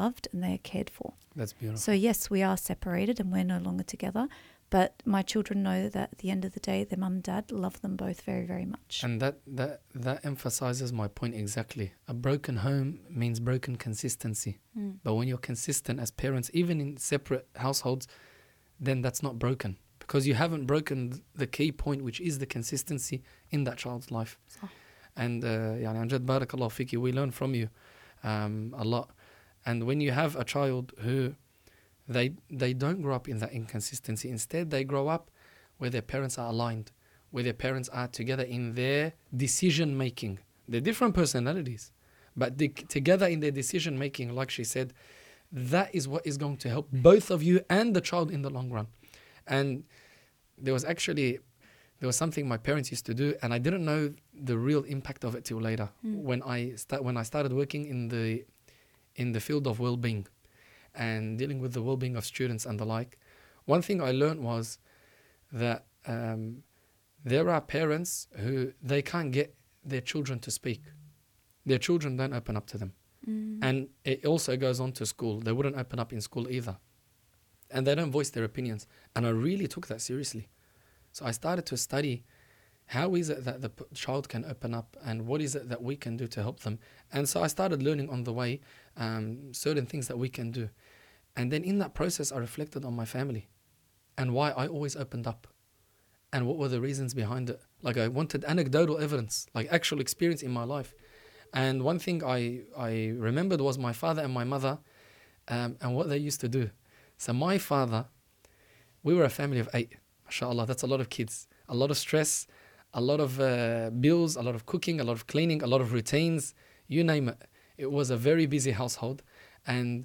loved and they are cared for. That's beautiful. So yes, we are separated and we're no longer together, but my children know that at the end of the day, their mum and dad love them both very, very much. And that emphasizes my point exactly. A broken home means broken consistency. But when you're consistent as parents, even in separate households, then that's not broken. Because you haven't broken the key point, which is the consistency in that child's life. صح. And يعني عن جد بارك الله فيكي, we learn from you a lot. And when you have a child who they don't grow up in that inconsistency, instead they grow up where their parents are aligned, where their parents are together in their decision making. They're different personalities, but together in their decision making, like she said, that is what is going to help both of you and the child in the long run. And there was something my parents used to do, and I didn't know the real impact of it till later. When I started working in the field of well-being and dealing with the well-being of students and the like, one thing I learned was that there are parents who they can't get their children to speak. Their children don't open up to them. And it also goes on to school. They wouldn't open up in school either. And they don't voice their opinions. And I really took that seriously. So I started to study how is it that the child can open up and what is it that we can do to help them. And so I started learning on the way certain things that we can do. And then in that process, I reflected on my family and why I always opened up and what were the reasons behind it. Like I wanted anecdotal evidence, like actual experience in my life. And one thing I remembered was my father and my mother and what they used to do. So my father, we were a family of 8. MashaAllah, that's a lot of kids, a lot of stress, a lot of bills, a lot of cooking, a lot of cleaning, a lot of routines, you name it. It was a very busy household. And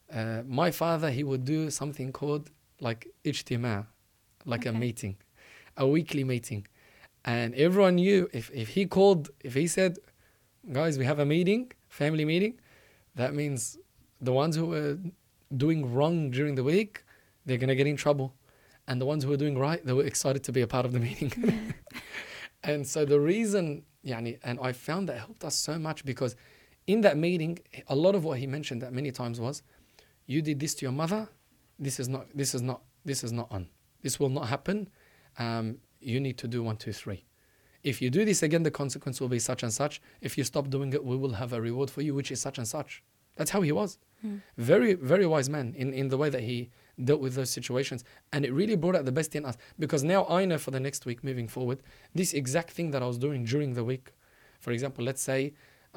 my father, he would do something called like ijtima, like a meeting, a weekly meeting. And everyone knew if he said, guys, we have a meeting, family meeting, that means the ones who were doing wrong during the week, they're going to get in trouble. And the ones who were doing right, they were excited to be a part of the meeting. And so the reason, and I found that helped us so much because in that meeting, a lot of what he mentioned that many times was, you did this to your mother, this is not on. This will not happen. You need to do 1, 2, 3. If you do this again, the consequence will be such and such. If you stop doing it, we will have a reward for you, which is such and such. That's how he was. Very, very wise man in the way that he dealt with those situations. And it really brought out the best in us. Because now I know for the next week moving forward, this exact thing that I was doing during the week. For example, let's say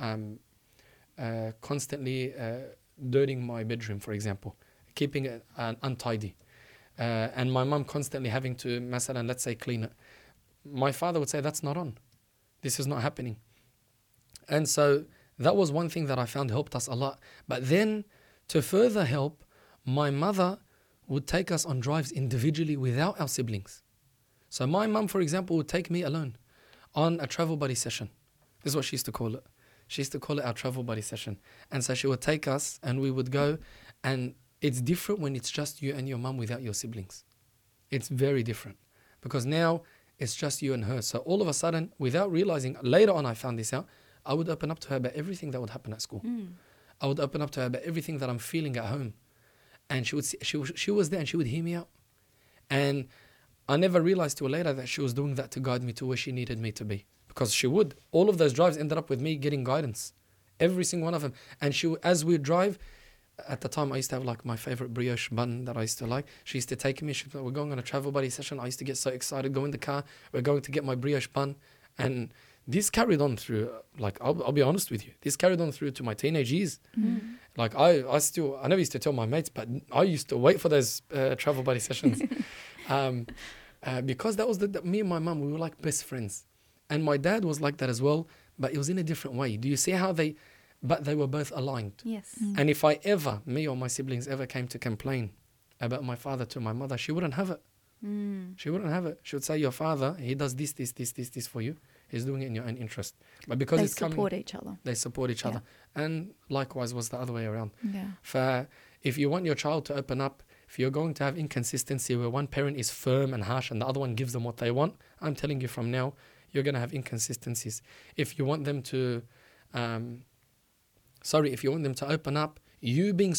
constantly dirtying my bedroom, for example. Keeping it untidy. And my mum constantly having to, masalan, let's say, clean it. My father would say, that's not on. This is not happening. And so that was one thing that I found helped us a lot. But then to further help, my mother would take us on drives individually without our siblings. So my mum, for example, would take me alone on a travel buddy session. This is what she used to call it. She used to call it our travel buddy session. And so she would take us and we would go. And it's different when it's just you and your mum without your siblings. It's very different. Because now it's just you and her. So all of a sudden, without realizing, later on I found this out, I would open up to her about everything that would happen at school. I would open up to her about everything that I'm feeling at home. And she was there and she would hear me out. And I never realized till later that she was doing that to guide me to where she needed me to be. Because she would. All of those drives ended up with me getting guidance. Every single one of them. And as we drive, at the time I used to have like my favorite brioche bun that I used to like. She used to take me, we're going on a travel buddy session. I used to get so excited, go in the car, we're going to get my brioche bun. And this carried on through, like, I'll be honest with you, this carried on through to my teenage years. Like I never used to tell my mates, but I used to wait for those travel buddy sessions. Because that was me and my mum, we were like best friends. And my dad was like that as well, but it was in a different way. Do you see how they were both aligned? Yes. And if me or my siblings ever came to complain about my father to my mother, she wouldn't have it. She wouldn't have it. She would say, your father, he does this for you. He's doing it in your own interest. But because they support each other. They support each other. And likewise was the other way around. Yeah. If you want your child to open up, if you're going to have inconsistency where one parent is firm and harsh and the other one gives them what they want, I'm telling you from now, you're going to have inconsistencies. If you want them to open up, you being